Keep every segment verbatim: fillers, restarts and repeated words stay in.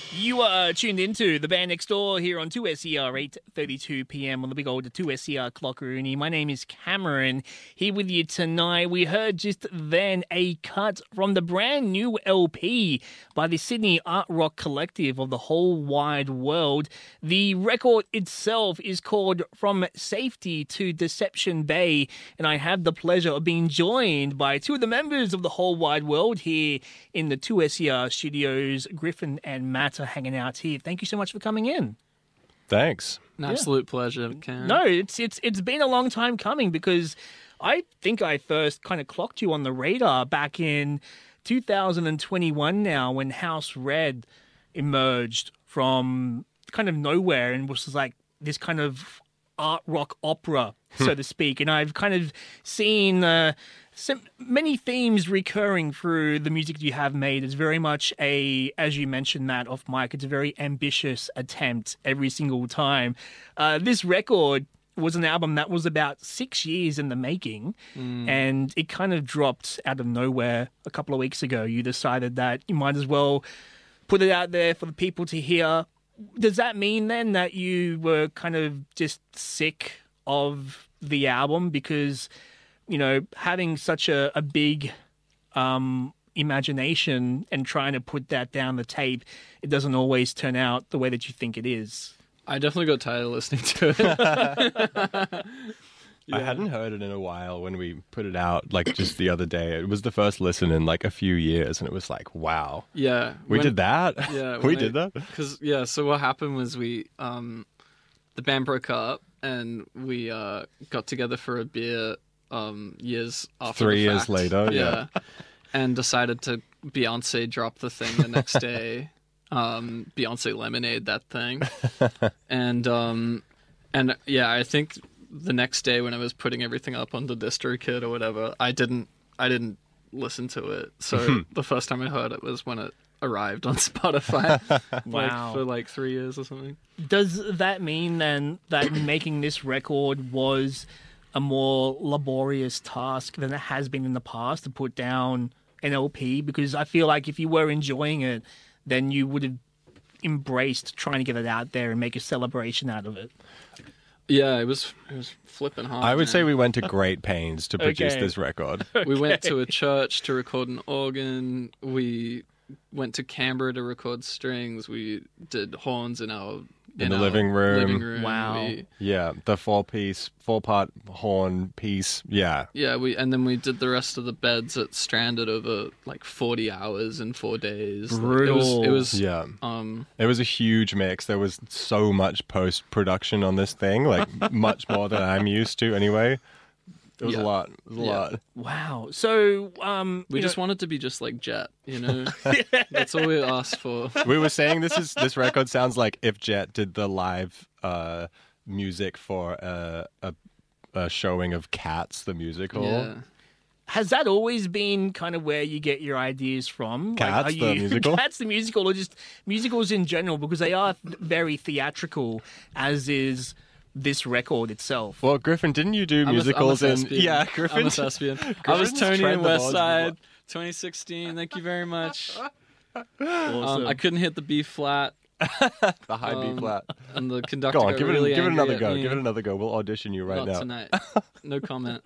You are tuned into The Band Next Door here on two S E R, eight thirty-two p.m. on the big old two S E R clock, Rooney. My name is Cameron, here with you tonight. We heard just then a cut from the brand new L P by the Sydney art rock collective of the whole wide world. The record itself is called From Safety to Deception Bay, and I have the pleasure of being joined by two of the members of the whole wide world here in the two S E R studios, Griffin and Matt, are hanging out here. Thank you so much for coming in. Thanks. An absolute yeah. pleasure, Cam. No, it's it's it's been a long time coming because I think I first kind of clocked you on the radar back in two thousand twenty-one now when House Red emerged from kind of nowhere and was like this kind of art rock opera, so to speak. And I've kind of seen uh, some, many themes recurring through the music you have made. It's very much a, as you mentioned, Matt, off mic, it's a very ambitious attempt every single time. Uh, this record was an album that was about six years in the making, mm. and it kind of dropped out of nowhere a couple of weeks ago. You decided that you might as well put it out there for the people to hear. Does that mean then that you were kind of just sick of the album because, you know, having such a, a big um, imagination and trying to put that down the tape, it doesn't always turn out the way that you think it is? I definitely got tired of listening to it. Yeah. I hadn't heard it in a while when we put it out, like just the other day. It was the first listen in like a few years, and it was like, wow. Yeah. We when, did that? Yeah. we did I, that? Because, yeah, so what happened was we, um, the band broke up, and we uh, got together for a beer um, years after Three the years fact. later, yeah. yeah. And decided to Beyonce drop the thing the next day. um, Beyonce Lemonade that thing. and, um, and yeah, I think the next day when I was putting everything up on the DistroKid or whatever, I didn't I didn't listen to it. So the first time I heard it was when it arrived on Spotify. Wow. Like, for like three years or something. Does that mean then that making this record was a more laborious task than it has been in the past to put down an L P? Because I feel like if you were enjoying it, then you would have embraced trying to get it out there and make a celebration out of it. Yeah, it was it was flipping hard. I would man. say we went to great pains to produce Okay. this record. Okay. We went to a church to record an organ. We went to Canberra to record strings. We did horns in our In in the our living room. living room. Wow. We, Yeah, the four-piece, four-part horn piece. Yeah. yeah, we and then we did the rest of the beds at Stranded over like forty hours in four days. Like, it was it was Yeah. um It was a huge mix. There was so much post-production on this thing, like much more than I'm used to anyway. It was Yeah. a lot. It was a Yeah. lot. Wow. So, um, we you just know, wanted to be just like Jet, you know. That's all we asked for. We were saying this is this record sounds like if Jet did the live uh, music for a, a, a showing of Cats, the musical. Yeah. has that always been kind of where you get your ideas from? Cats, like, are the you, musical? Cats, the musical, or just musicals in general? Because they are th- very theatrical, as is this record itself. Well, Griffin, didn't you do I'm a- musicals I'm a in? thespian. Yeah, I'm Griffin. a thespian. I was Griffin's Tony tread in the West balls Side, before. twenty sixteen. Thank you very much. Awesome. Um, I couldn't hit the B flat, The high um, B flat. and the conductor Go on, got give it, really give it angry another at go. me. Give it another go. We'll audition you right Not now. tonight. No comment.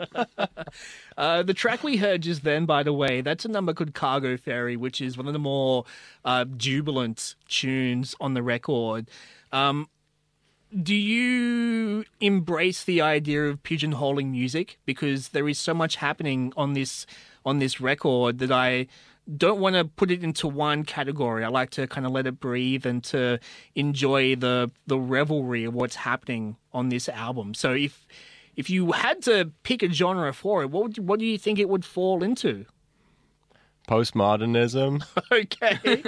Uh, the track we heard just then, by the way, that's a number called Cargo Ferry, which is one of the more uh, jubilant tunes on the record. Um, do you embrace the idea of pigeonholing music? Because there is so much happening on this on this record that I don't want to put it into one category. I like to kind of let it breathe and to enjoy the the revelry of what's happening on this album. So if if you had to pick a genre for it, what would you, what do you think it would fall into? Postmodernism. Okay.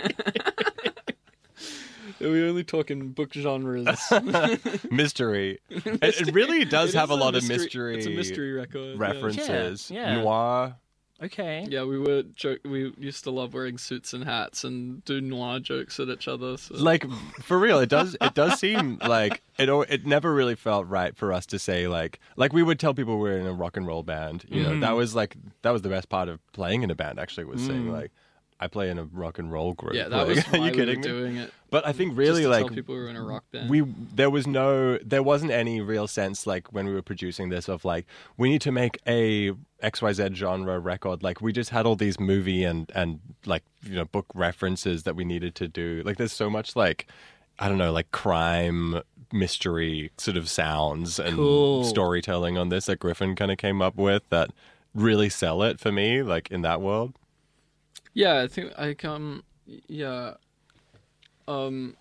Are we only talking book genres? Mystery. It, it really does It have is a lot of mystery- mystery, It's a mystery record. references. Yeah, yeah. Noir. Okay. Yeah, yeah we were joke. We used to love wearing suits and hats and do noir jokes at each other. So. Like, for real, it does it does seem like it al- it never really felt right for us to say, like, like we would tell people we're in a rock and roll band. You know, Mhm. that was like, that was the best part of playing in a band, actually, was saying, Mm. like, I play in a rock and roll group. Yeah, that Like, was are why you we were kidding me? doing it. But I think Just really to like tell people we were in a rock band. we there was no there wasn't any real sense like when we were producing this of like we need to make a X Y Z genre record. Like we just had all these movie and and like you know book references that we needed to do. Like there's so much like I don't know like crime mystery sort of sounds and Cool. storytelling on this that Griffin kind of came up with that really sell it for me like in that world. Yeah, I think like um yeah um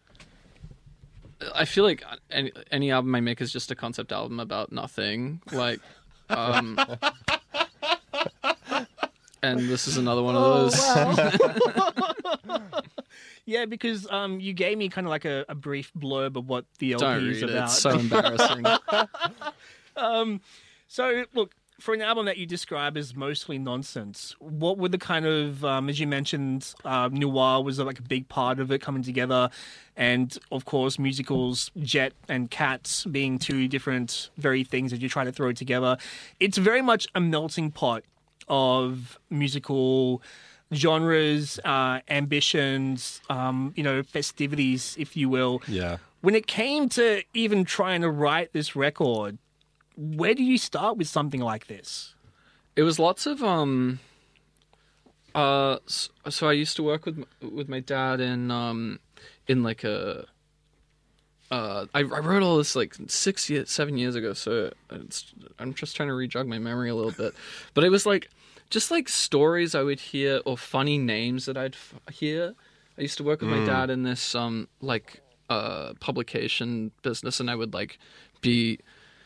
I feel like any any album I make is just a concept album about nothing. Like um and this is another one of those. Yeah, because um, you gave me kind of like a, a brief blurb of what the L P Don't is read it. about. It's so embarrassing. um, so look, for an album that you describe as mostly nonsense, what were the kind of, um, as you mentioned, uh, noir was like a big part of it coming together, and of course musicals, Jet and Cats being two different very things that you try to throw together. It's very much a melting pot of musical genres, uh, ambitions, um, you know, festivities, if you will. Yeah. When it came to even trying to write this record, where do you start with something like this? It was lots of um uh so, so I used to work with m- with my dad in um in like a uh I, I wrote all this like six years seven years ago, so it's, I'm just trying to rejog my memory a little bit, but it was like just like stories I would hear or funny names that I'd f- hear. I used to work with my dad in this um like uh publication business, and I would like be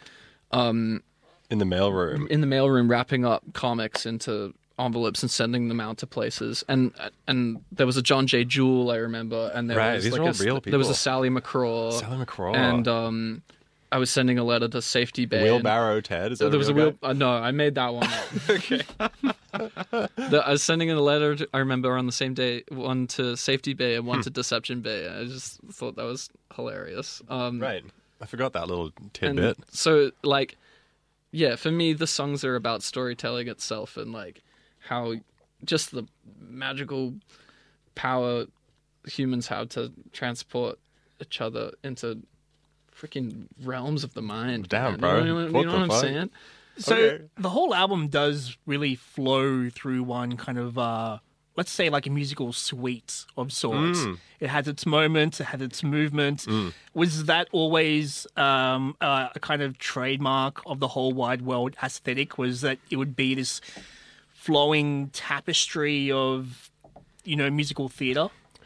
um In the mailroom. in the mailroom wrapping up comics into envelopes and sending them out to places. And and there was a John J. Jewell, I remember, and there Right, was these like are all a, real there was a people. Sally McCraw. Sally McCraw. And um I was sending a letter to Safety Bay. and- Wheelbarrow Ted. Is that there was a real wheel. guy? Uh, no, I made that one up. Okay. the, I was sending in a letter. To, I remember on the same day, one to Safety Bay and one Hmm. to Deception Bay. I just thought that was hilarious. Um, Right. I forgot that little and tidbit. so, like, yeah, for me, the songs are about storytelling itself and like how just the magical power humans have to transport each other into freaking realms of the mind. Damn, man. bro. You know, you know What what the I'm fuck? saying? So Okay. the whole album does really flow through one kind of, uh, let's say, like a musical suite of sorts. Mm. It has its moments, it has its movement. Was that always um, uh, a kind of trademark of the whole wide world aesthetic? Was that it would be this flowing tapestry of, you know, musical theatre?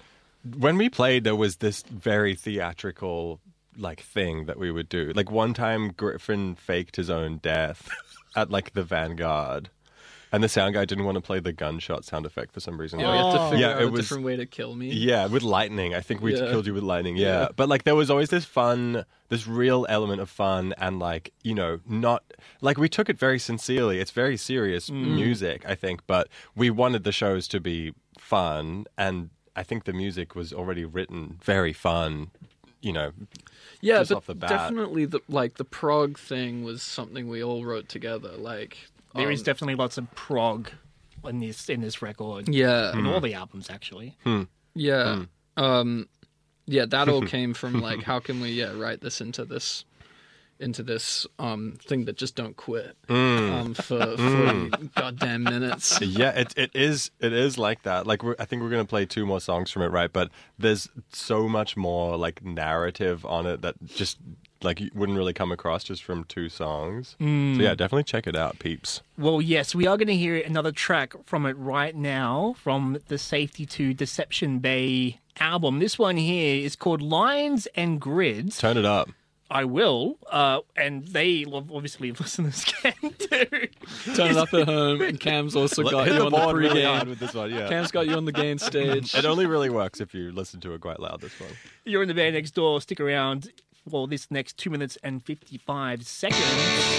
When we played, there was this very theatrical like thing that we would do. Like one time, Griffin faked his own death at like the Vanguard, and the sound guy didn't want to play the gunshot sound effect for some reason. Yeah, Like, we have to figure Yeah, out it a was- different way to kill me. yeah, with lightning. I think we Yeah. killed you with lightning. Yeah. Yeah. But like there was always this fun, this real element of fun and like, you know, not like we took it very sincerely. It's very serious music, I think, but we wanted the shows to be fun, and I think the music was already written very fun, you know. Yeah, just but off the bat. definitely the like the prog thing was something we all wrote together. Like There is um, definitely lots of prog in this in this record. yeah, In all the albums, actually. yeah, um, yeah. That all came from like how can we yeah write this into this into this um thing that just don't quit um for forty goddamn minutes. Yeah, it it is it is like that. Like we're, I think we're gonna play two more songs from it, right? But there's so much more like narrative on it that just like you wouldn't really come across just from two songs. So yeah, definitely check it out, peeps. Well, yes, we are going to hear another track from it right now from the Safety to Deception Bay album. This one here is called Lines and Grids. Turn it up. I will, uh, and they love- obviously listeners can too. Turn it up at home, and Cam's also got Hit you the on the board really hard pregame. with this one. Yeah, Cam's got you on the gain stage. it only really works if you listen to it quite loud. This one. You're in the band next door. Stick around for this next two minutes and fifty-five seconds.